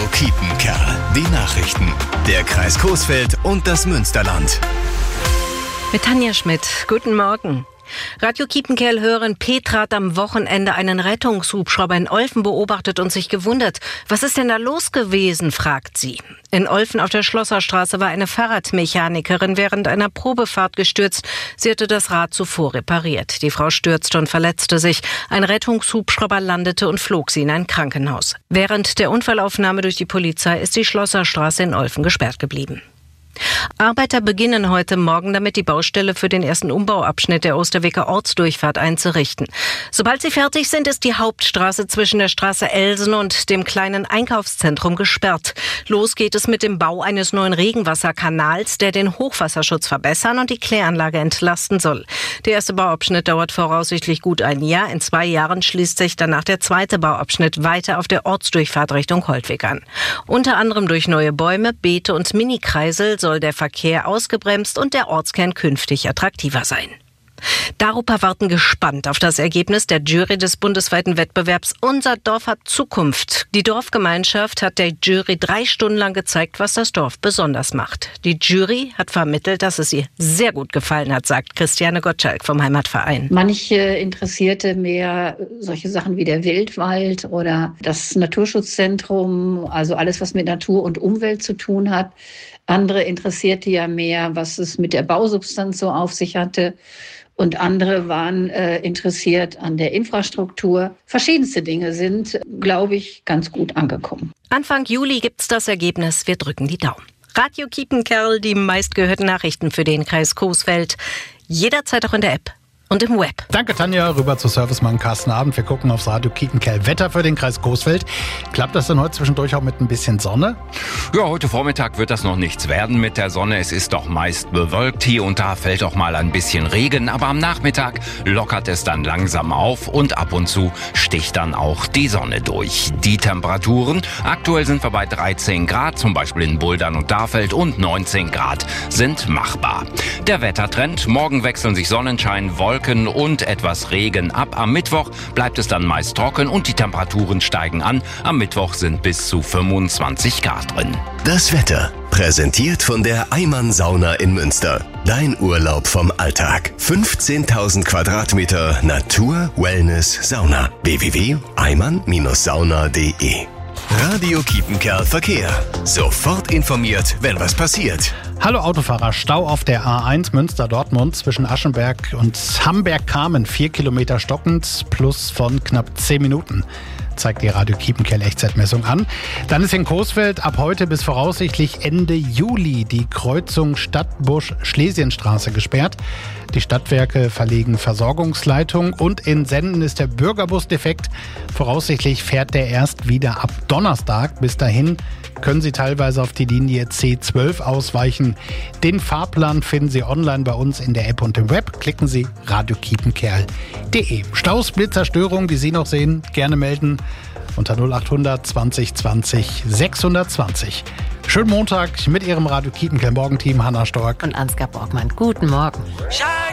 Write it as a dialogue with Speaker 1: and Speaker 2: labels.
Speaker 1: Kiepenkerl. Die Nachrichten. Der Kreis Coesfeld und das Münsterland.
Speaker 2: Mit Tanja Schmidt. Guten Morgen. Radio Kiepenkerl-Hörerin Petra hat am Wochenende einen Rettungshubschrauber in Olfen beobachtet und sich gewundert. Was ist denn da los gewesen, fragt sie. In Olfen auf der Schlosserstraße war eine Fahrradmechanikerin während einer Probefahrt gestürzt. Sie hatte das Rad zuvor repariert. Die Frau stürzte und verletzte sich. Ein Rettungshubschrauber landete und flog sie in ein Krankenhaus. Während der Unfallaufnahme durch die Polizei ist die Schlosserstraße in Olfen gesperrt geblieben. Arbeiter beginnen heute Morgen damit, die Baustelle für den ersten Umbauabschnitt der Osterweker Ortsdurchfahrt einzurichten. Sobald sie fertig sind, ist die Hauptstraße zwischen der Straße Elsen und dem kleinen Einkaufszentrum gesperrt. Los geht es mit dem Bau eines neuen Regenwasserkanals, der den Hochwasserschutz verbessern und die Kläranlage entlasten soll. Der erste Bauabschnitt dauert voraussichtlich gut ein Jahr. In 2 Jahren schließt sich danach der zweite Bauabschnitt weiter auf der Ortsdurchfahrt Richtung Holtweg an. Unter anderem durch neue Bäume, Beete und Minikreisel soll der Verkehr ausgebremst und der Ortskern künftig attraktiver sein. Darupa warten gespannt auf das Ergebnis der Jury des bundesweiten Wettbewerbs Unser Dorf hat Zukunft. Die Dorfgemeinschaft hat der Jury 3 Stunden lang gezeigt, was das Dorf besonders macht. Die Jury hat vermittelt, dass es ihr sehr gut gefallen hat, sagt Christiane Gottschalk vom Heimatverein.
Speaker 3: Manche interessierte mehr solche Sachen wie der Wildwald oder das Naturschutzzentrum, also alles, was mit Natur und Umwelt zu tun hat. Andere interessierte ja mehr, was es mit der Bausubstanz so auf sich hatte. Und andere waren interessiert an der Infrastruktur. Verschiedenste Dinge sind, glaube ich, ganz gut angekommen.
Speaker 2: Anfang Juli gibt's das Ergebnis. Wir drücken die Daumen. Radio Kiepenkerl, die meistgehörten Nachrichten für den Kreis Coesfeld. Jederzeit auch in der App und im Web.
Speaker 4: Danke, Tanja. Rüber zu Servicemann Carsten Abend. Wir gucken aufs Radio Kiepenkerl Wetter für den Kreis Coesfeld. Klappt das denn heute zwischendurch auch mit ein bisschen Sonne?
Speaker 5: Ja, heute Vormittag wird das noch nichts werden mit der Sonne. Es ist doch meist bewölkt. Hier und da fällt auch mal ein bisschen Regen. Aber am Nachmittag lockert es dann langsam auf und ab und zu sticht dann auch die Sonne durch. Die Temperaturen, aktuell sind wir bei 13 Grad, zum Beispiel in Buldern und Darfeld, und 19 Grad sind machbar. Der Wettertrend, morgen wechseln sich Sonnenschein, Wolken und etwas Regen ab. Am Mittwoch bleibt es dann meist trocken und die Temperaturen steigen an. Am Mittwoch sind bis zu 25 Grad drin.
Speaker 1: Das Wetter, präsentiert von der Eimann Sauna in Münster. Dein Urlaub vom Alltag. 15.000 Quadratmeter Natur, Wellness, Sauna. www.eimann-sauna.de. Radio Kiepenkerl Verkehr. Sofort informiert, wenn was passiert.
Speaker 4: Hallo Autofahrer, Stau auf der A1 Münster-Dortmund zwischen Aschenberg und Hamberg-Kamen. 4 Kilometer stockend, plus von knapp 10 Minuten. Zeigt die Radio Kiepenkerl Echtzeitmessung an. Dann ist in Coesfeld ab heute bis voraussichtlich Ende Juli die Kreuzung Stadtbusch-Schlesienstraße gesperrt. Die Stadtwerke verlegen Versorgungsleitung und in Senden ist der Bürgerbus defekt. Voraussichtlich fährt der erst wieder ab Donnerstag. Bis dahin können Sie teilweise auf die Linie C12 ausweichen. Den Fahrplan finden Sie online bei uns in der App und im Web. Klicken Sie radiokiepenkerl.de. Staus, Blitzer, die Sie noch sehen, gerne melden unter 0800 20 20 620. Schönen Montag mit Ihrem Radio Kiepenkerl Morgenteam, Hanna Stork
Speaker 2: und Ansgar Borgmann. Guten Morgen.